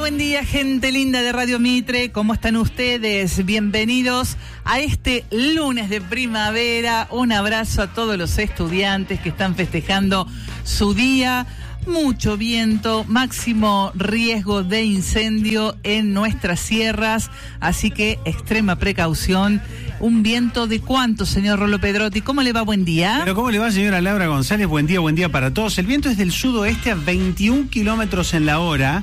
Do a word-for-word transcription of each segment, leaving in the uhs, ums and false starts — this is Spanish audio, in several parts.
buen día, gente linda de Radio Mitre. ¿Cómo están ustedes? Bienvenidos a este lunes de primavera. Un abrazo a todos los estudiantes que están festejando su día. Mucho viento, máximo riesgo de incendio en nuestras sierras, así que extrema precaución. ¿Un viento de cuánto, señor Rolo Pedrotti? ¿Cómo le va? Buen día. Pero ¿cómo le va, señora Laura González? Buen día, buen día para todos. El viento es del sudoeste a veintiún kilómetros en la hora.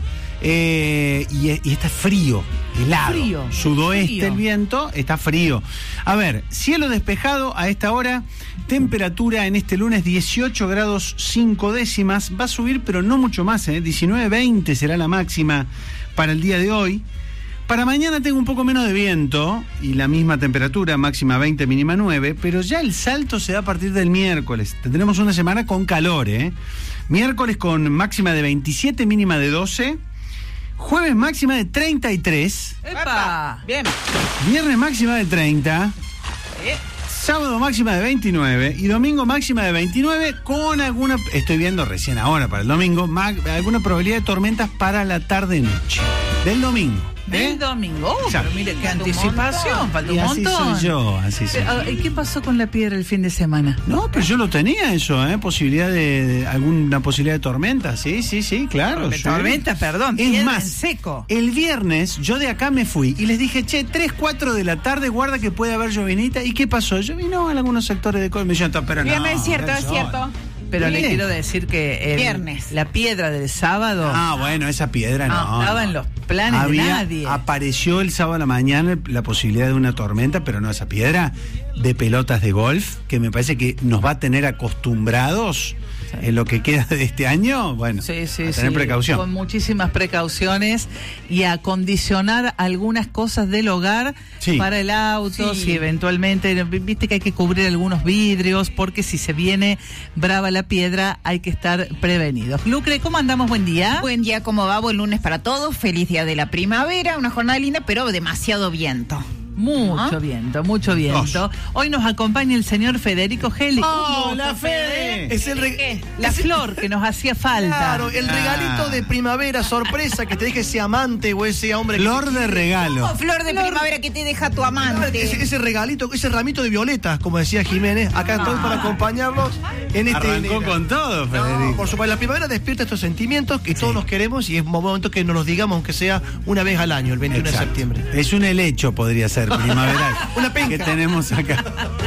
Eh, y, y está frío, helado. Frío. Sudoeste frío. El viento, está frío. A ver, cielo despejado a esta hora, temperatura en este lunes dieciocho grados cinco décimas, va a subir pero no mucho más, ¿eh? diecinueve veinte será la máxima para el día de hoy. Para mañana tengo un poco menos de viento y la misma temperatura, máxima veinte, mínima nueve, pero ya el salto se da a partir del miércoles. Tendremos una semana con calor, ¿eh? Miércoles con máxima de veintisiete, mínima de doce. Jueves máxima de treinta y tres. ¡Epa! Bien. Viernes máxima de treinta. ¿Eh? Sábado máxima de veintinueve. Y domingo máxima de veintinueve. Con alguna, estoy viendo recién ahora para el domingo, ma, alguna probabilidad de tormentas para la tarde-noche del domingo. Del ¿Eh? domingo. Oh, pero mire qué anticipación, falta un y así montón. soy yo, así soy yo. ¿Y qué pasó con la piedra el fin de semana? No, pero yo lo tenía eso, ¿eh? Posibilidad de, de alguna posibilidad de tormenta, sí, sí, sí, claro. De tormenta, perdón, es más, en seco. El viernes yo de acá me fui y les dije, che, tres, cuatro de la tarde, guarda que puede haber llovinita. ¿Y qué pasó? Llovinó en algunos sectores de Colombia. Me dijeron, pero no. Viernes, es cierto, es cierto. Pero Bien. le quiero decir que el, Viernes. La piedra del sábado. Ah, bueno, esa piedra no. No estaba en los planes Había, de nadie. Apareció el sábado a la mañana la posibilidad de una tormenta, pero no esa piedra de pelotas de golf, que me parece que nos va a tener acostumbrados sí. en lo que queda de este año. Bueno, sí, sí, a tener sí. precaución. Con muchísimas precauciones y a acondicionar algunas cosas del hogar sí. para el auto, sí. si eventualmente, viste que hay que cubrir algunos vidrios, porque si se viene brava la piedra hay que estar prevenidos. Lucre, ¿cómo andamos? Buen día. Buen día, ¿cómo va? Buen lunes para todos. Feliz día de la primavera, una jornada linda, pero demasiado viento. Mucho ¿Ah? viento, mucho viento. Dos. Hoy nos acompaña el señor Federico Geli. ¡Oh, hola, Fede! Es el re- la es flor el... que nos hacía falta. Claro, el ah. regalito de primavera, sorpresa, que te deje ese amante o ese hombre. Flor que... de regalo. Oh, flor de flor. primavera que te deja tu amante. Ese, ese regalito, ese ramito de violetas, como decía Jiménez. Acá estoy ah. para acompañarlos en este. Arrancó en con todo, Federico. No, por supuesto, la primavera despierta estos sentimientos que sí. todos nos queremos y es un momento que nos los digamos, aunque sea una vez al año, el veintiuno Exacto. de septiembre. Es un helecho, podría ser, primaveral. Una penca que tenemos acá.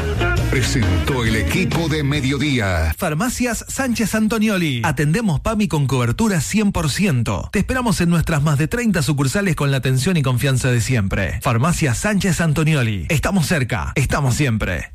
Presentó el equipo de Mediodía. Farmacias Sánchez Antonioli. Atendemos PAMI con cobertura cien por ciento. Te esperamos en nuestras más de treinta sucursales con la atención y confianza de siempre. Farmacias Sánchez Antonioli. Estamos cerca, estamos siempre.